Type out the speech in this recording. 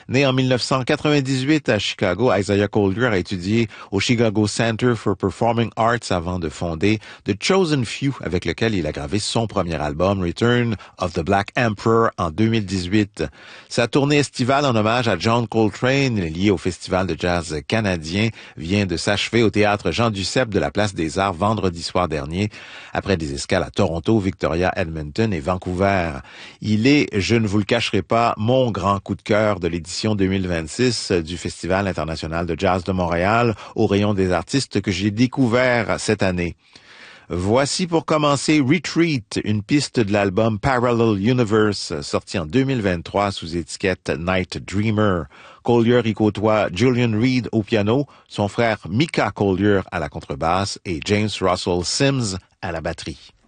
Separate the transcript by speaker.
Speaker 1: Né en 1998 à Chicago, Isaiah Collier a étudié au Chicago Center for Performing Arts avant de fonder The Chosen Few, avec lequel il a gravé son premier album, Return of the Black Emperor, en 2018. Sa tournée estivale en hommage à John Coltrane, liée au Festival de jazz canadien, vient de s'achever au théâtre Jean Duceppe de la Place des Arts vendredi soir dernier, après des escales à Toronto, Victoria, Edmonton et Vancouver. Il est, je ne vous le cacherai pas, mon grand coup de cœur de l'édition 2026 du Festival international de jazz de Montréal, au rayon des artistes que j'ai découvert cette année. Voici pour commencer Retreat, une piste de l'album Parallel Universe, sorti en 2023 sous étiquette Night Dreamer. Collier y côtoie Julian Reed au piano, son frère Micah Collier à la contrebasse et James Russell Sims à la batterie.